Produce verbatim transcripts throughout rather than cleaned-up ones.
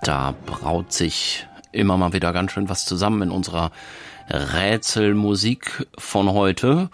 Da braut sich immer mal wieder ganz schön was zusammen in unserer Rätselmusik von heute.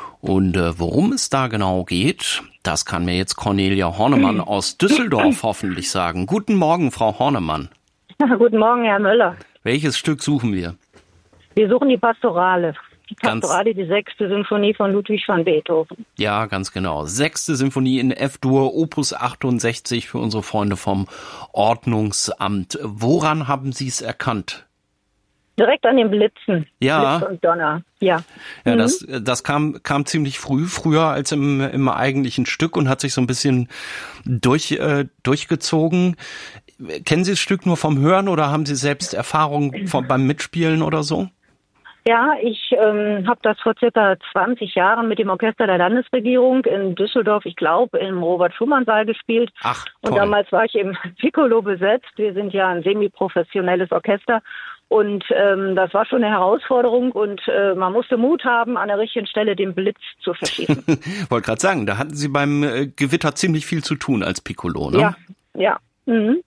Und äh, worum es da genau geht, das kann mir jetzt Cornelia Hornemann aus Düsseldorf hoffentlich sagen. Guten Morgen, Frau Hornemann. Guten Morgen, Herr Möller. Welches Stück suchen wir? Wir suchen die Pastorale. Die Ganz Pastorale, die sechste Sinfonie von Ludwig van Beethoven. Ja, ganz genau. Sechste Sinfonie in F-Dur, Opus achtundsechzig für unsere Freunde vom Ordnungsamt. Woran haben Sie es erkannt? Direkt an den Blitzen. Ja. Blitz und Donner. Ja. Ja, mhm. das, das kam, kam ziemlich früh, früher als im, im eigentlichen Stück und hat sich so ein bisschen durch, äh, durchgezogen. Kennen Sie das Stück nur vom Hören oder haben Sie selbst Erfahrung vom, beim Mitspielen oder so? Ja, ich ähm, habe das vor circa zwanzig Jahren mit dem Orchester der Landesregierung in Düsseldorf, ich glaube, im Robert-Schumann-Saal gespielt. Ach, toll. Und damals war ich im Piccolo besetzt. Wir sind ja ein semi-professionelles Orchester. Und ähm, das war schon eine Herausforderung und äh, man musste Mut haben, an der richtigen Stelle den Blitz zu verschießen. Wollte gerade sagen, da hatten Sie beim äh, Gewitter ziemlich viel zu tun als Piccolo, ne? Ja, ja. Mhm.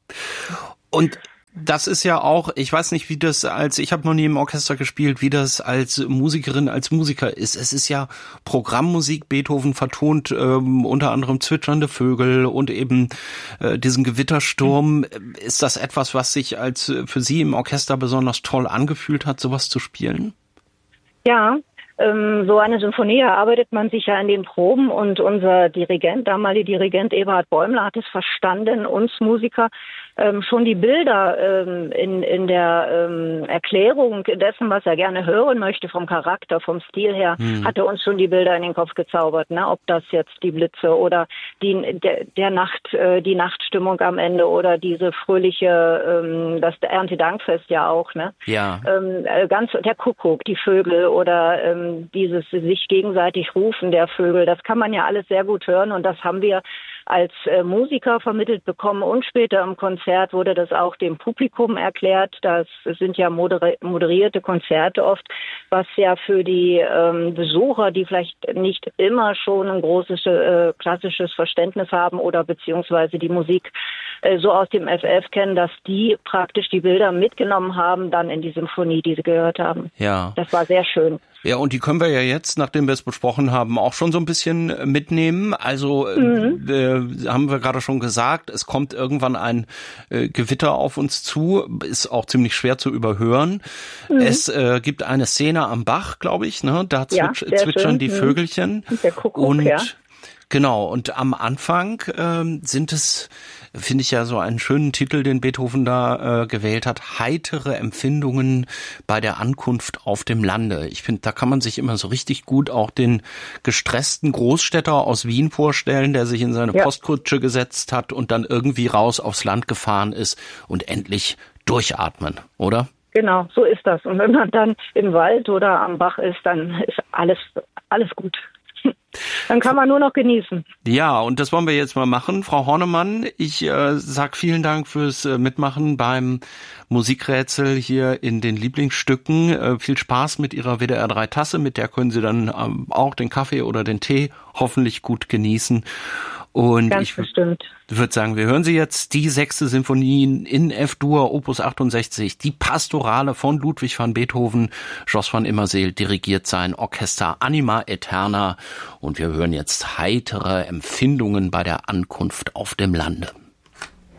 Und das ist ja auch, ich weiß nicht, wie das als, ich habe noch nie im Orchester gespielt, wie das als Musikerin, als Musiker ist. Es ist ja Programmmusik, Beethoven vertont ähm, unter anderem zwitschernde Vögel und eben äh, diesen Gewittersturm. Ist das etwas, was sich als für Sie im Orchester besonders toll angefühlt hat, sowas zu spielen? Ja, ähm, so eine Symphonie erarbeitet man sich ja in den Proben und unser Dirigent, damalige Dirigent Eberhard Bäumler, hat es verstanden, uns Musiker ähm, schon die Bilder ähm, in, in der ähm, Erklärung dessen, was er gerne hören möchte, vom Charakter, vom Stil her, hm. hat er uns schon die Bilder in den Kopf gezaubert, ne? Ob das jetzt die Blitze oder die, der, der Nacht, äh, die Nachtstimmung am Ende oder diese fröhliche, ähm, das Erntedankfest ja auch, ne? Ja. Ähm, ganz, der Kuckuck, die Vögel oder ähm, dieses sich gegenseitig Rufen der Vögel, das kann man ja alles sehr gut hören und das haben wir als äh, Musiker vermittelt bekommen und später im Konzert wurde das auch dem Publikum erklärt. Das sind ja moderi- moderierte Konzerte oft, was ja für die ähm, Besucher, die vielleicht nicht immer schon ein großes äh, klassisches Verständnis haben oder beziehungsweise die Musik äh, so aus dem F F kennen, dass die praktisch die Bilder mitgenommen haben, dann in die Symphonie, die sie gehört haben. Ja. Das war sehr schön. Ja, und die können wir ja jetzt, nachdem wir es besprochen haben, auch schon so ein bisschen mitnehmen. Also mhm. äh, haben wir gerade schon gesagt, es kommt irgendwann ein äh, Gewitter auf uns zu, ist auch ziemlich schwer zu überhören. Mhm. Es äh, gibt eine Szene am Bach, glaube ich, ne? Da zwitsch- ja, zwitschern schön. die Vögelchen. Mhm. Der Kuckuck, und ja. Genau, und am Anfang ähm, sind es, finde ich ja so einen schönen Titel, den Beethoven da äh, gewählt hat, heitere Empfindungen bei der Ankunft auf dem Lande. Ich finde, da kann man sich immer so richtig gut auch den gestressten Großstädter aus Wien vorstellen, der sich in seine ja. Postkutsche gesetzt hat und dann irgendwie raus aufs Land gefahren ist und endlich durchatmen, oder? Genau, so ist das. Und wenn man dann im Wald oder am Bach ist, dann ist alles, alles gut. Dann kann man nur noch genießen. Ja, und das wollen wir jetzt mal machen. Frau Hornemann, ich äh, sag vielen Dank fürs äh, Mitmachen beim Musikrätsel hier in den Lieblingsstücken. Äh, viel Spaß mit Ihrer W D R drei Tasse, mit der können Sie dann ähm, auch den Kaffee oder den Tee hoffentlich gut genießen. Und Ganz ich bestimmt. würde sagen, wir hören Sie jetzt die sechste Sinfonie in F-Dur, Opus achtundsechzig, die Pastorale von Ludwig van Beethoven. Jos van Immerseel dirigiert sein Orchester Anima Aeterna. Und wir hören jetzt heitere Empfindungen bei der Ankunft auf dem Lande.